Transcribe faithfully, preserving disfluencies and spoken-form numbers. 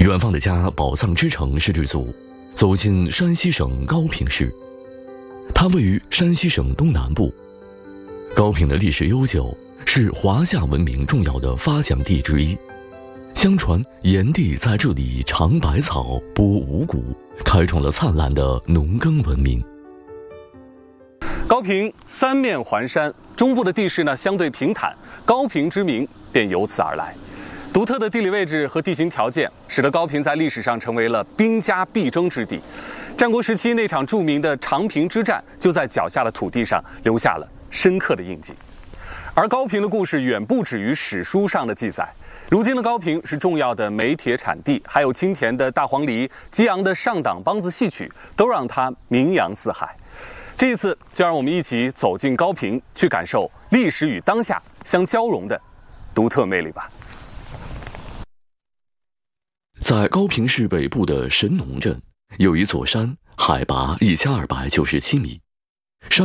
远方的家，宝藏之城摄制组走进山西省高平市，它位于山西省东南部。高平的历史悠久，是华夏文明重要的发祥地之一。相传炎帝在这里尝百草、播五谷，开创了灿烂的农耕文明。 高平三面环山，中部的地势呢相对平坦，高平之名便由此而来。独特的地理位置和地形条件，使得高平在历史上成为了兵家必争之地。战国时期那场著名的长平之战，就在脚下的土地上留下了深刻的印记。而高平的故事远不止于史书上的记载。如今的高平是重要的煤铁产地，还有清甜的大黄梨、激昂的上党梆子戏曲，都让它名扬四海。这一次，就让我们一起走进高平，去感受历史与当下相交融的独特魅力吧。 在高平市北部的神农镇，有一座山，海拔一千二百九十七米，